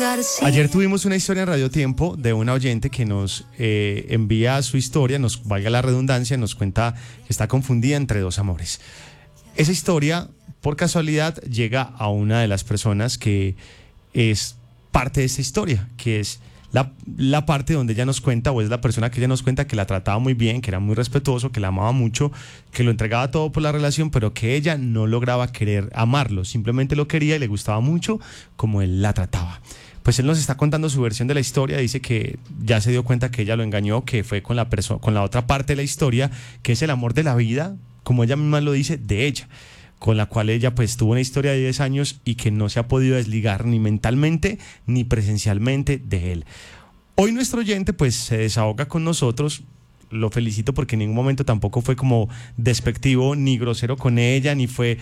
Ayer tuvimos una historia en Radio Tiempo de una oyente que nos envía su historia, nos valga la redundancia, nos cuenta que está confundida entre dos amores. Esa historia, por casualidad, llega a una de las personas que es parte de esta historia, que es la parte donde ella nos cuenta, o es la persona que ella nos cuenta que la trataba muy bien, que era muy respetuoso, que la amaba mucho, que lo entregaba todo por la relación, pero que ella no lograba querer amarlo, simplemente lo quería y le gustaba mucho como él la trataba. Pues él nos está contando su versión de la historia, dice que ya se dio cuenta que ella lo engañó, que fue con la otra parte de la historia, que es el amor de la vida, como ella misma lo dice, de ella, con la cual ella pues tuvo una historia de 10 años y que no se ha podido desligar ni mentalmente ni presencialmente de él. Hoy nuestro oyente pues se desahoga con nosotros, lo felicito porque en ningún momento tampoco fue como despectivo ni grosero con ella, ni fue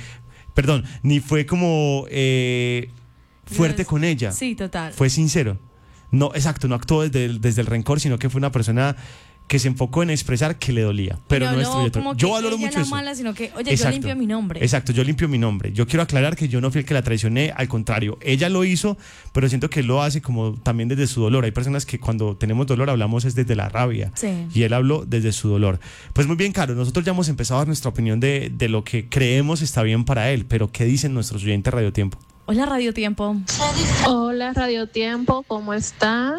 como fuerte con ella. Sí, total. Fue sincero. No, exacto, no actuó desde el rencor, sino que fue una persona que se enfocó en expresar que le dolía, pero no destruyó. Yo valoro mucho eso. Mala, sino que, oye, exacto, yo limpio mi nombre. Exacto, yo limpio mi nombre. Yo quiero aclarar que yo no fui el que la traicioné, al contrario, ella lo hizo, pero siento que él lo hace como también desde su dolor. Hay personas que cuando tenemos dolor hablamos es desde la rabia, sí, y él habló desde su dolor. Pues muy bien, Caro, nosotros ya hemos empezado a dar nuestra opinión de lo que creemos está bien para él, pero ¿qué dicen nuestros oyentes Radio Tiempo? Hola Radio Tiempo. Hola Radio Tiempo, ¿cómo están?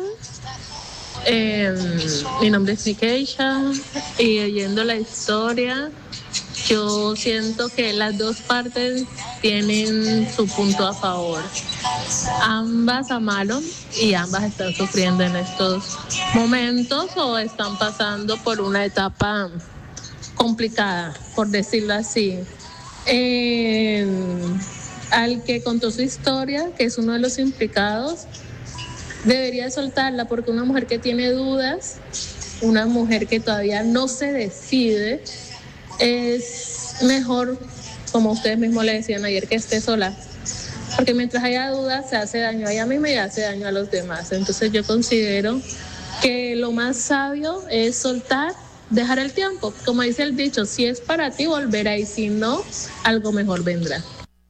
Mi nombre es Nikeisha y oyendo la historia, yo siento que las dos partes tienen su punto a favor. Ambas amaron y ambas están sufriendo en estos momentos o están pasando por una etapa complicada, por decirlo así. Al que contó su historia, que es uno de los implicados, debería soltarla, porque una mujer que tiene dudas, una mujer que todavía no se decide, es mejor, como ustedes mismos le decían ayer, que esté sola, porque mientras haya dudas se hace daño a ella misma y hace daño a los demás. Entonces yo considero que lo más sabio es soltar, dejar el tiempo, como dice el dicho, si es para ti volverá y si no, algo mejor vendrá.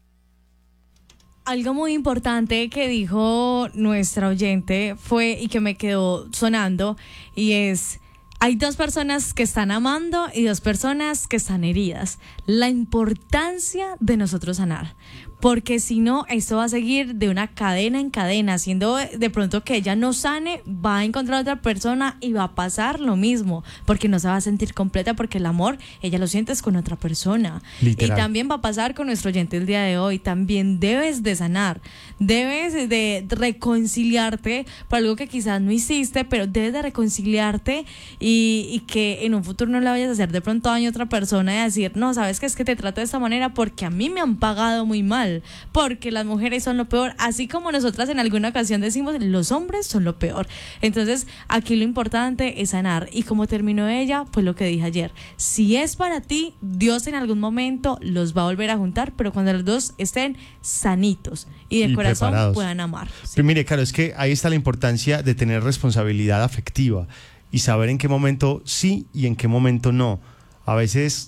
Algo muy importante que dijo nuestra oyente fue, y que me quedó sonando, y es: hay dos personas que están amando y dos personas que están heridas. La importancia de nosotros sanar, porque si no, esto va a seguir de una cadena en cadena, haciendo de pronto que ella no sane, va a encontrar a otra persona y va a pasar lo mismo, porque no se va a sentir completa, porque el amor, ella lo sientes con otra persona. Literal. Y también va a pasar con nuestro oyente el día de hoy, también debes de sanar, debes de reconciliarte por algo que quizás no hiciste, pero debes de reconciliarte y que en un futuro no le vayas a hacer de pronto daño a otra persona y decir, no, sabes que es que te trato de esta manera porque a mí me han pagado muy mal, porque las mujeres son lo peor, así como nosotras en alguna ocasión decimos, los hombres son lo peor. Entonces aquí lo importante es sanar, y como terminó ella, pues lo que dije ayer, si es para ti, Dios en algún momento los va a volver a juntar, pero cuando los dos estén sanitos y de corazón preparados, puedan amar. Sí. Pero mire, claro, es que ahí está la importancia de tener responsabilidad afectiva y saber en qué momento sí y en qué momento no. A veces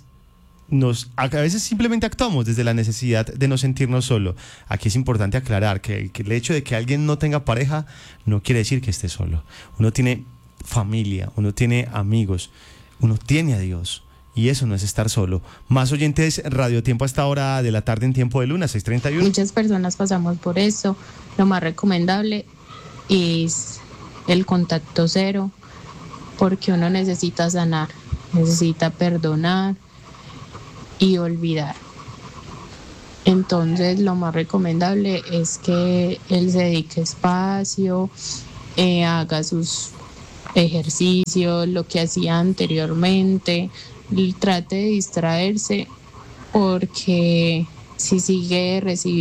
simplemente actuamos desde la necesidad de no sentirnos solo. Aquí es importante aclarar que el hecho de que alguien no tenga pareja no quiere decir que esté solo. Uno tiene familia, uno tiene amigos, uno tiene a Dios, y eso no es estar solo. Más oyentes, Radio Tiempo a esta hora de la tarde en Tiempo de Luna, 6:31. Muchas personas pasamos por eso. Lo más recomendable es el contacto cero, porque uno necesita sanar, necesita perdonar y olvidar. Entonces lo más recomendable es que él se dedique espacio, haga sus ejercicios, lo que hacía anteriormente, y trate de distraerse, porque si sigue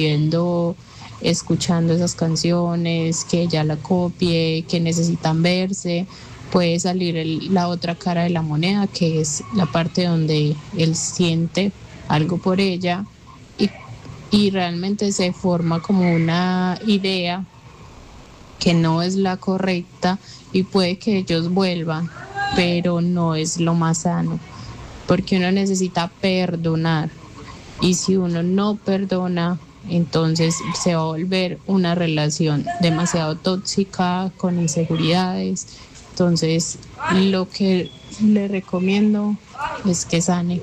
escuchando esas canciones, que ella la copie, que necesitan verse, puede salir la otra cara de la moneda, que es la parte donde él siente algo por ella y realmente se forma como una idea que no es la correcta, y puede que ellos vuelvan, pero no es lo más sano, porque uno necesita perdonar, y si uno no perdona, Entonces se va a volver una relación demasiado tóxica, con inseguridades. Entonces lo que le recomiendo es que sane.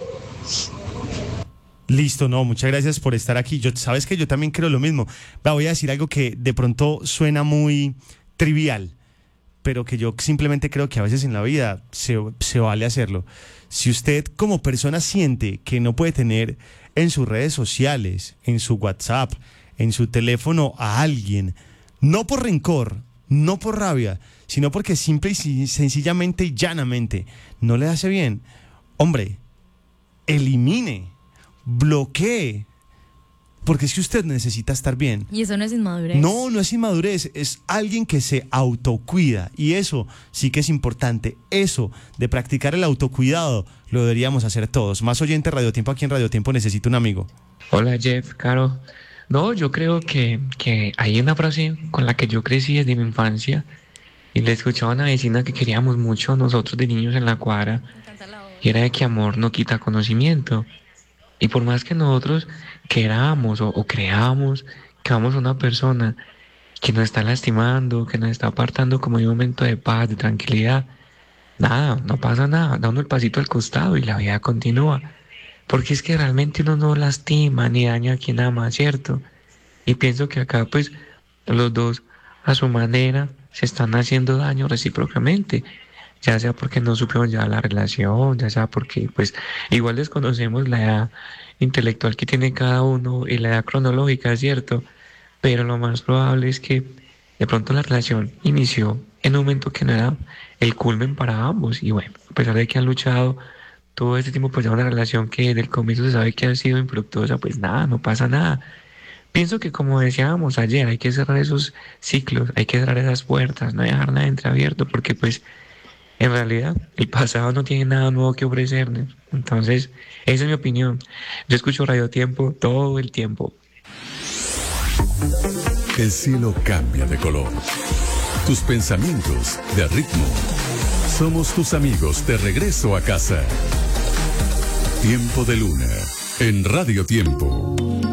Listo, no, muchas gracias por estar aquí. Sabes que yo también creo lo mismo. Voy a decir algo que de pronto suena muy trivial, pero que yo simplemente creo que a veces en la vida se vale hacerlo. Si usted como persona siente que no puede tener en sus redes sociales, en su WhatsApp, en su teléfono a alguien, no por rencor, no por rabia, sino porque simple y sencillamente y llanamente no le hace bien, hombre, elimine, bloquee, porque es que usted necesita estar bien. Y eso no es inmadurez. No, no es inmadurez, es alguien que se autocuida, y eso sí que es importante. Eso de practicar el autocuidado lo deberíamos hacer todos. Más oyente Radio Tiempo, aquí en Radio Tiempo Necesito un Amigo. Hola Jeff, Caro. No, yo creo que hay una frase con la que yo crecí desde mi infancia y le escuchaba a una vecina que queríamos mucho nosotros de niños en la cuadra, y era de que amor no quita conocimiento. Y por más que nosotros queramos o creamos que vamos a una persona que nos está lastimando, que nos está apartando como de un momento de paz, de tranquilidad, nada, no pasa nada, da uno el pasito al costado y la vida continúa. Porque es que realmente uno no lastima ni daña a quien ama, ¿cierto? Y pienso que acá pues los dos a su manera se están haciendo daño recíprocamente, ya sea porque no supieron ya la relación, ya sea porque pues igual desconocemos la edad intelectual que tiene cada uno y la edad cronológica, ¿cierto? Pero lo más probable es que de pronto la relación inició en un momento que no era el culmen para ambos, y bueno, a pesar de que han luchado todo este tiempo, pues ya una relación que desde el comienzo se sabe que ha sido infructuosa, pues nada, no pasa nada. Pienso que, como decíamos ayer, hay que cerrar esos ciclos, hay que cerrar esas puertas, no dejar nada entreabierto, porque pues en realidad el pasado no tiene nada nuevo que ofrecernos. Entonces, esa es mi opinión. Yo escucho Radio Tiempo todo el tiempo. El cielo cambia de color. Tus pensamientos de ritmo. Somos tus amigos de regreso a casa. Tiempo de Luna en Radio Tiempo.